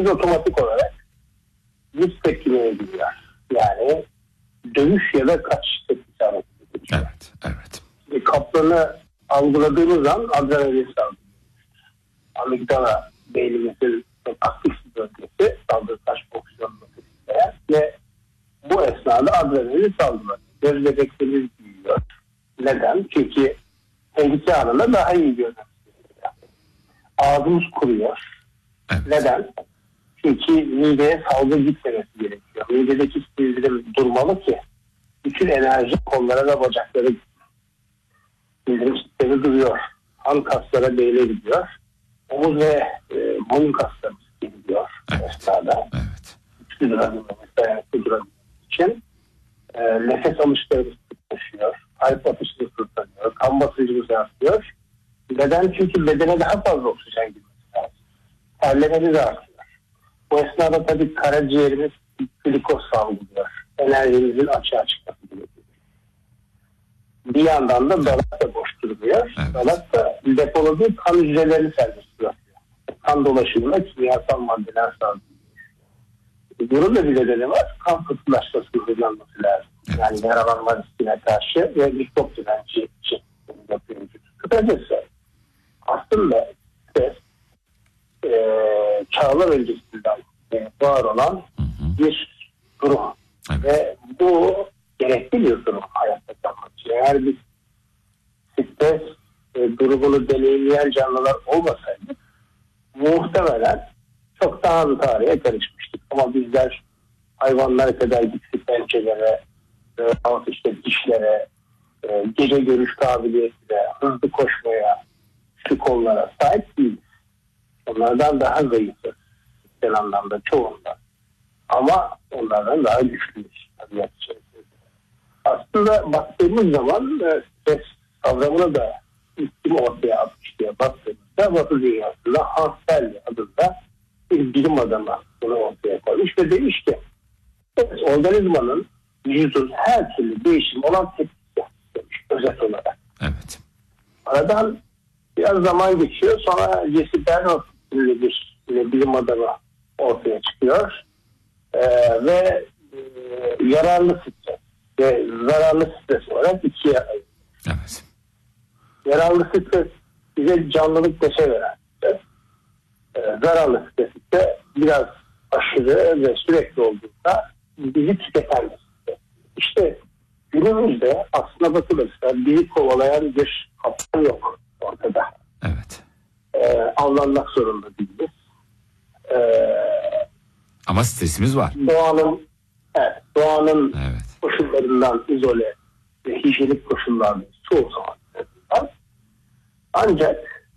bedenimiz otomatik olarak yüz tepkimeye gidiyor. Yani dövüş ya da kaç tepkisi hareket ediyor. Evet, evet. Kaplanı algıladığımız an adrenalin salgılıyor. Amigdala beynimizin aktif bir bölgesi, saldırı taş fonksiyonunu tetikleyen ve bu esnada adrenalin salgılanıyor. Göz bebeklerimiz büyüyor. Neden? Çünkü tehlike anında daha iyi görmek istiyor. Ağzımız kuruyor. Evet. Neden? Çünkü mideye salgı gitmemesi gerekiyor. Midedeki sindirim durmalı ki bütün enerji kollara ve bacaklara gidiyor. Sindirim sistemi duruyor. Han kaslara, beyle gidiyor. Omuz ve boyun kaslarımız gidiyor. Evet. Evet. Güçlü durabilmemiz, dayanıklı durabilmemiz için nefes alışlarımız sıklaşıyor. Kalp atışımız hızlanıyor. Kan basıncımız artıyor. Neden? Çünkü bedene daha fazla oksijen girmesi lazım. Terlememiz artıyor. Bu esnada tabii karaciğerimiz glikoz salgılıyor. Enerjimizin açığa çıkması gerekiyor. Bir yandan da dalak da boş durmuyor. Evet. Dalak da depoladığı kan hücrelerini serbest bırakıyor. Kan dolaşımına kimyasal maddeler salgılıyor. Bunun da bir nedeni var. Kan fıtılaşmasının hızlanması lazım. Evet. Yani yaralanma riskine karşı ve mikrop direnci için yapıyor vücut. Kısacası aslında stres çağlar öncesinden var olan bir durum. Evet. Ve bu gerekli bir durum hayatta kalmak için. Eğer biz stres durumunu deneyimleyen canlılar olmasaydı muhtemelen çok daha az tarihe karışmıştık. Ama bizler hayvanlar kadar gittik pençelere, işte dişlere, gece görüş kabiliyetine, hızlı koşmaya, şu kollara sahip değiliz. Onlardan daha zayıfız. Fiziksel anlamda çoğunda. Ama onlardan daha güçlüyüz. Tabiat içerisinde. Aslında baktığımız zaman stres kavramını da ilk kim ortaya atmış diye baktığımızda Batı dünyasında Hans Selye adında bir bilim adamı bunu ortaya koymuş ve demiş ki organizmanın vücudun her türlü değişim olan tepkisi demiş özet olarak. Evet. Aradan biraz zaman geçiyor. Sonra Jesse Bernard isimli bir bilim adamı ortaya çıkıyor. Ve yararlı stres ve zararlı stres olarak ikiye ayırıyor. Evet. Yararlı stres bize canlılık neşe veren stres. Zararlı stres ise biraz aşırı ve sürekli olduğunda bizi tüketen stres. İşte günümüzde aslına bakılırsa bizi kovalayan bir kapsam yok ortada. Evet. Avlanmak zorunda değiliz. Ama stresimiz var. Doğanın Evet. koşullarından izole ve hijyenik koşullarda çoğu zaman var. Ancak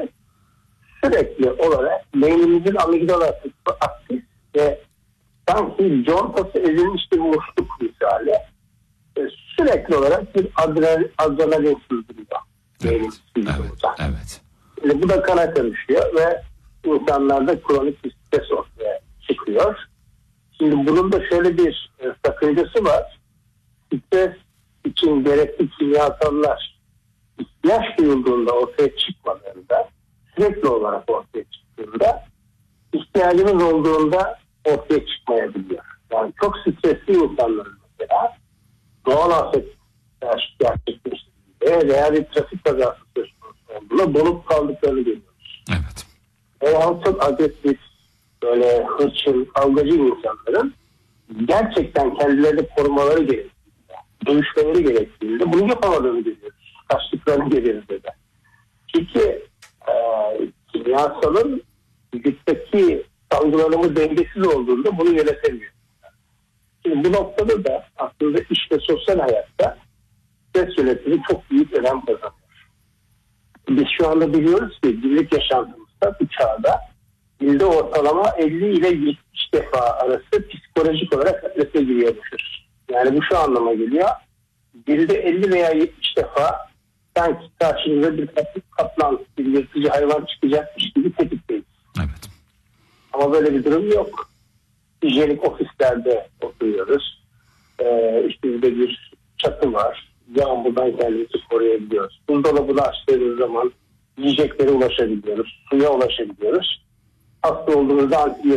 sürekli olarak beynimizin amigdalası aktif ve sanki contası ezilmiş bir musluk misali sürekli olarak bir adrenalin sızdırıyor. Evet. Evet. Bu da kana karışıyor ve insanlarda kronik bir stres ortaya çıkıyor. Şimdi bunun da şöyle bir sakıncası var. Stres için gerekli kimyasallar ihtiyaç duyulduğunda ortaya çıkmadığında, sürekli olarak ortaya çıktığında, ihtiyacımız olduğunda ortaya çıkmayabiliyor. Yani çok stresli insanların mesela doğal afet gerçekleştiğinde veya bir trafik kazası söz konusu olduğunda donup kaldıklarını görüyoruz. Evet. Veya çok agresif, böyle hırçın, kavgacı insanların gerçekten kendilerini korumaları gerektiğinde, dövüşmeleri gerektiğinde bunu yapamadığını görüyoruz. Kaçtıklarını görüyoruz da. Çünkü kimyasalın vücuttaki salgılanımı dengesiz olduğunda bunu yönetemiyor. Şimdi bu noktada da aslında iş ve sosyal hayatta stres yönetimi çok büyük önem kazanıyor. Biz şu anda biliyoruz ki günlük yaşantımızda bu çağda yılda ortalama 50 ile 70 defa arası psikolojik olarak strese giriyormuşuz. Yani bu şu anlama geliyor. Yılda 50 veya 70 defa sanki karşımıza bir kaplan, bir yırtıcı hayvan çıkacakmış gibi tetikteyiz. Evet. Ama böyle bir durum yok. Hijyenik ofislerde oturuyoruz. İşte bir de bir çatı var. Yağmurdan kendimizi koruyabiliyoruz. Buzdolabını açtığımız zaman yiyeceklere ulaşabiliyoruz. Suya ulaşabiliyoruz. Hasta olduğumuzda antibiyotik